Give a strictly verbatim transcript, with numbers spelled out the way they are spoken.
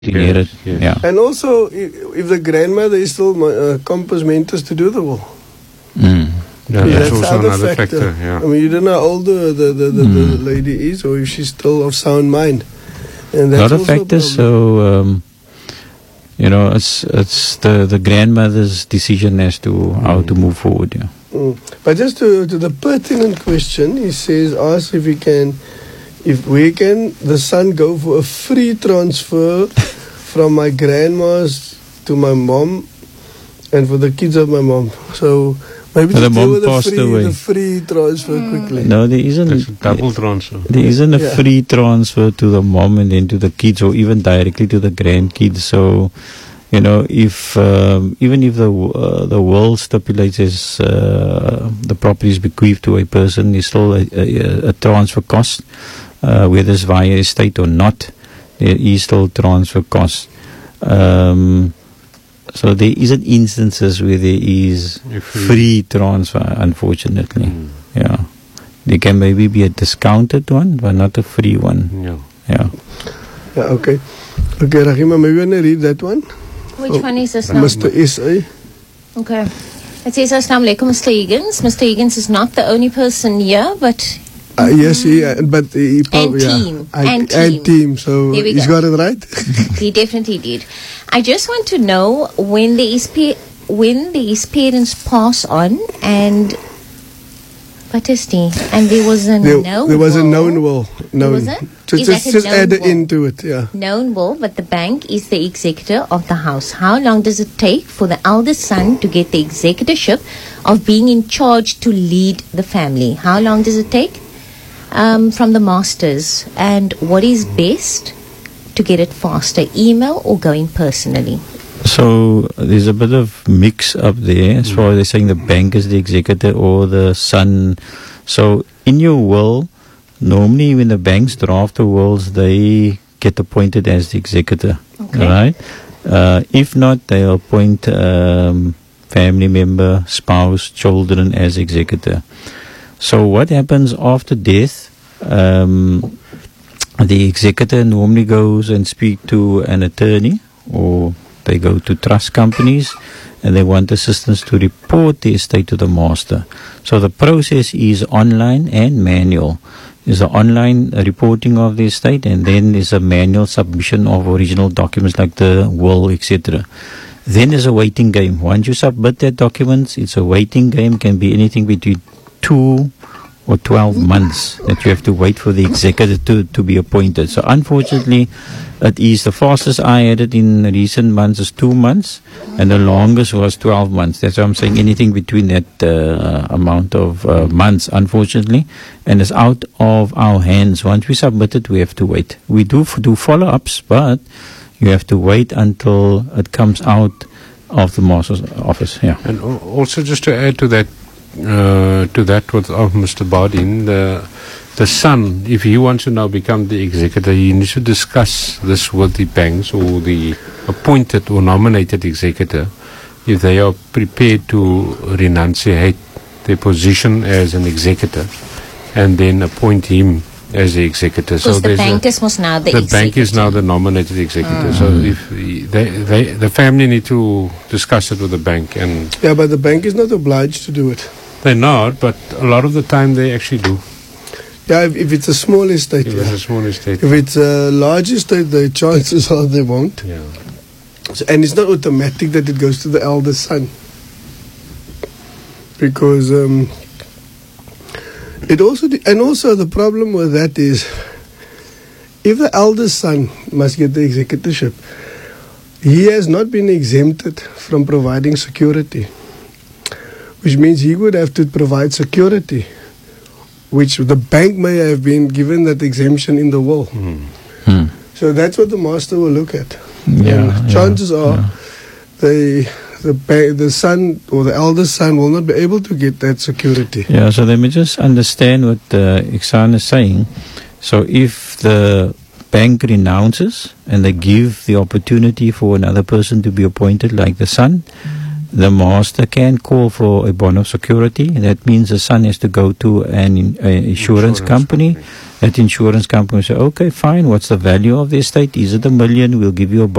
Yes, yes. Yeah. And also, if, if the grandmother is still uh, compos mentis to do the will. Mm. Yeah, Yeah, that's that's also the other another factor. factor. Yeah. I mean, you don't know how old the, the, the, the, Mm. the lady is, or if she's still of sound mind. And A that's lot of also a factors. problem. So, um, you know, it's it's the, the grandmother's decision as to how to move forward. Yeah. Mm. But just to, to the pertinent question, he says, ask if we can, if we can, the son go for a free transfer from my grandma's to my mom and for the kids of my mom. So maybe But just the deal mom with the passed free, away. the free transfer quickly. No, there isn't. That's a double transfer. There isn't a Yeah. free transfer to the mom and then to the kids, or even directly to the grandkids. So, you know, if um, even if the uh, the will stipulates as uh, the property is bequeathed to a person, is still a, a, a transfer cost, uh, whether it's via estate or not. There is still transfer cost. Um, so there isn't instances where there is A free- free transfer, unfortunately. Mm. Yeah. There can maybe be a discounted one, but not a free one. Yeah. Yeah. Yeah, okay. Okay, Rahima, maybe you want to read that one? Which Oh, one is this now? Mister S A. Okay. It says, Assalamu alaikum, Mister Higgins. Mister Higgins is not the only person here, but Uh, yes, he, uh, but he And yeah. team. I- And and team. team. So There we he's go. got it right. he definitely did. I just want to know when there is pa- when these parents pass on and what is the and there was a there, no there was a will. known will. Known. was it? Just, Is just, that a just known add it will? into it, yeah. known will, but the bank is the executor of the house. How long does it take for the eldest son to get the executorship of being in charge to lead the family? How long does it take um, from the masters? And what is best to get it faster, email or going personally? So there's a bit of mix up there as far as they're saying the bank is the executor or the son. So in your will, normally when the banks draft the wills, they get appointed as the executor. Okay. Right? Uh, if not, they'll appoint um, family member, spouse, children as executor. So what happens after death? Um, the executor normally goes and speak to an attorney, or they go to trust companies and they want assistance to report the estate to the master. So the process is online and manual. There's an online reporting of the estate, and then there's a manual submission of original documents like the will, et cetera. Then there's a waiting game. Once you submit that documents, it's a waiting game. Can be anything between two or twelve months that you have to wait for the executor to, to be appointed. So unfortunately, it is the fastest I had it in recent months is two months, and the longest was twelve months. That's why I'm saying anything between that uh, amount of uh, months, unfortunately, and it's out of our hands. Once we submit it, we have to wait. We do f- do follow-ups, but you have to wait until it comes out of the master's office. Yeah. And al- also just to add to that, uh, to that with of Mister Bardin, the the son, if he wants to now become the executor, he needs to discuss this with the banks or the appointed or nominated executor, if they are prepared to renunciate their position as an executor and then appoint him as the executor. Because the there's a- bank is most now the, the executor. bank is now the nominated executor. So if he- they, they, the family need to discuss it with the bank, and Yeah, but the bank is not obliged to do it. they're not, but a lot of the time they actually do. Yeah, if, if it's a small estate, If yeah. it's a small estate. If it's a large estate, the chances are they won't. Yeah. So, and it's not automatic that it goes to the eldest son. Because um, it also, de- and also the problem with that is, if the eldest son must get the executorship, he has not been exempted from providing security, which means he would have to provide security, which the bank may have been given that exemption in the will. Mm. Hmm. So that's what the master will look at. Yeah, And yeah, chances are yeah. the the ba- the son or the eldest son will not be able to get that security. Yeah, so let me just understand what uh, Iksan is saying. So if the bank renounces and they give the opportunity for another person to be appointed, like the son, the master can call for a bond of security. That means the son has to go to an in, a insurance, Insurance company. company. That insurance company will say, okay, fine, what's the value of the estate? Is it a million? We'll give you a